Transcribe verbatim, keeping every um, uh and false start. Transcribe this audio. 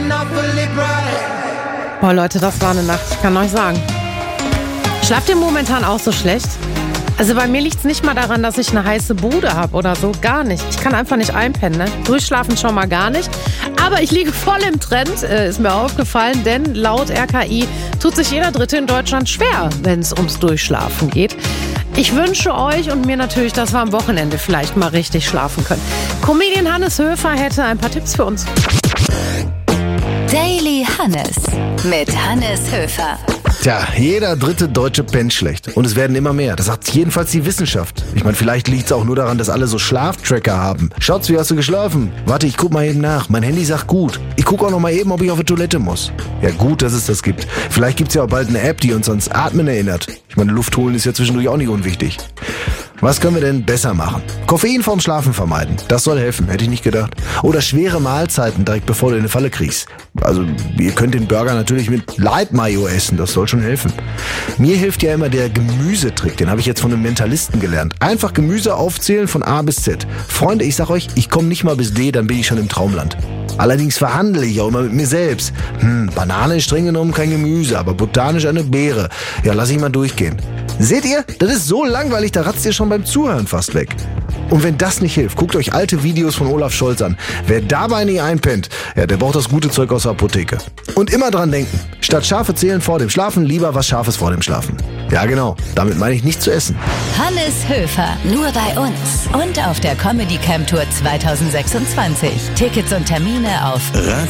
Boah, Leute, das war eine Nacht, ich kann euch sagen. Schlaft ihr momentan auch so schlecht? Also bei mir liegt es nicht mal daran, dass ich eine heiße Bude habe oder so, gar nicht. Ich kann einfach nicht einpennen, ne? Durchschlafen schon mal gar nicht. Aber ich liege voll im Trend, äh, ist mir aufgefallen, denn laut R K I tut sich jeder Dritte in Deutschland schwer, wenn es ums Durchschlafen geht. Ich wünsche euch und mir natürlich, dass wir am Wochenende vielleicht mal richtig schlafen können. Comedian Hannes Höfer hätte ein paar Tipps für uns. Daily Hannes mit Hannes Höfer. Tja, jeder dritte Deutsche pennt schlecht. Und es werden immer mehr. Das sagt jedenfalls die Wissenschaft. Ich meine, vielleicht liegt es auch nur daran, dass alle so Schlaftracker haben. Schatz, wie hast du geschlafen? Warte, ich guck mal eben nach. Mein Handy sagt gut. Ich guck auch noch mal eben, ob ich auf die Toilette muss. Ja, gut, dass es das gibt. Vielleicht gibt's ja auch bald eine App, die uns ans Atmen erinnert. Ich meine, Luft holen ist ja zwischendurch auch nicht unwichtig. Was können wir denn besser machen? Koffein vorm Schlafen vermeiden. Das soll helfen, hätte ich nicht gedacht. Oder schwere Mahlzeiten direkt bevor du in eine Falle kriegst. Also, ihr könnt den Burger natürlich mit Light Mayo essen, das soll schon helfen. Mir hilft ja immer der Gemüsetrick, den habe ich jetzt von einem Mentalisten gelernt. Einfach Gemüse aufzählen von A bis Z. Freunde, ich sag euch, ich komme nicht mal bis D, dann bin ich schon im Traumland. Allerdings verhandle ich auch immer mit mir selbst. Hm, Banane ist streng genommen kein Gemüse, aber botanisch eine Beere. Ja, lass ich mal durchgehen. Seht ihr? Das ist so langweilig, da ratzt ihr schon beim Zuhören fast weg. Und wenn das nicht hilft, guckt euch alte Videos von Olaf Scholz an. Wer dabei nie einpennt, ja, der braucht das gute Zeug aus der Apotheke. Und immer dran denken, statt Schafe zählen vor dem Schlafen, lieber was Scharfes vor dem Schlafen. Ja genau, damit meine ich nicht zu essen. Hannes Höfer, nur bei uns und auf der Comedy Camp Tour zwanzig sechsundzwanzig. Tickets und Termine auf radio